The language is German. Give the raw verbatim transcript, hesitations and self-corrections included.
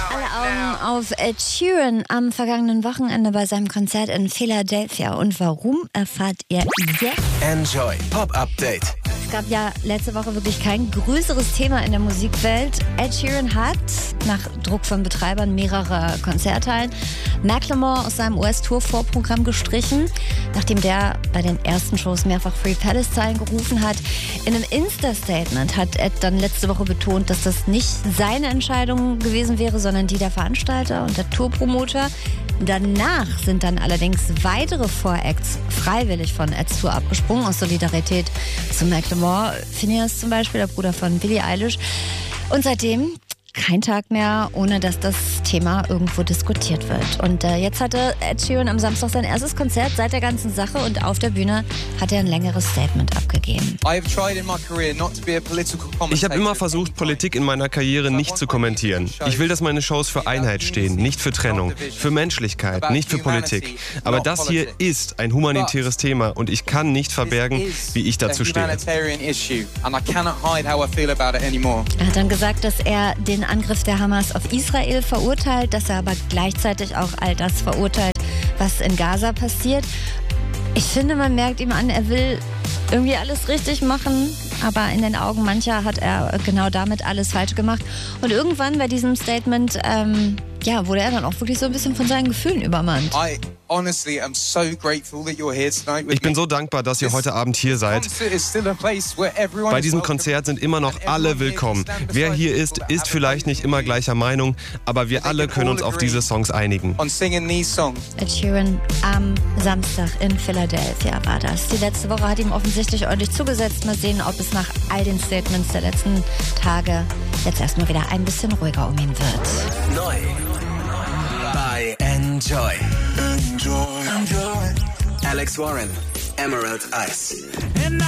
Alle Augen auf Ed Sheeran am vergangenen Wochenende bei seinem Konzert in Philadelphia. Und warum, erfahrt ihr jetzt? Enjoy Pop Update. Es gab ja letzte Woche wirklich kein größeres Thema in der Musikwelt. Ed Sheeran hat, nach Druck von Betreibern mehrerer Konzerthallen, Macklemore aus seinem U S-Tour-Vorprogramm gestrichen, nachdem der bei den ersten Shows mehrfach Free Palestine gerufen hat. In einem Insta-Statement hat Ed dann letzte Woche betont, dass das nicht seine Entscheidung gewesen wäre, sondern die der Veranstalter und der Tourpromoter. Danach sind dann allerdings weitere Voracts freiwillig von Eds Tour abgesprungen, aus Solidarität zu Macklemore. Phineas zum Beispiel, der Bruder von Billie Eilish. Und seitdem kein Tag mehr, ohne dass das Thema irgendwo diskutiert wird. Und äh, jetzt hatte Ed Sheeran am Samstag sein erstes Konzert seit der ganzen Sache und auf der Bühne hat er ein längeres Statement abgegeben. Ich habe immer versucht, Politik in meiner Karriere nicht zu kommentieren. Ich will, dass meine Shows für Einheit stehen, nicht für Trennung, für Menschlichkeit, nicht für Politik. Aber das hier ist ein humanitäres Thema und ich kann nicht verbergen, wie ich dazu stehe. Er hat dann gesagt, dass er den Angriff der Hamas auf Israel verurteilt, dass er aber gleichzeitig auch all das verurteilt, was in Gaza passiert. Ich finde, man merkt ihm an, er will irgendwie alles richtig machen, aber in den Augen mancher hat er genau damit alles falsch gemacht. Und irgendwann bei diesem Statement, ähm, ja, wurde er dann auch wirklich so ein bisschen von seinen Gefühlen übermannt. Ich bin so dankbar, dass ihr heute Abend hier seid. Bei diesem Konzert sind immer noch alle willkommen. Wer hier ist, ist vielleicht nicht immer gleicher Meinung, aber wir alle können uns auf diese Songs einigen. Ed Sheeran am Samstag in Philadelphia war das. Die letzte Woche hat ihm offensichtlich ordentlich zugesetzt. Mal sehen, ob es nach all den Statements der letzten Tage jetzt erstmal wieder ein bisschen ruhiger um ihn wird. Neu bei Enjoy. Enjoy. Enjoy. Alex Warren, Emerald Eyes.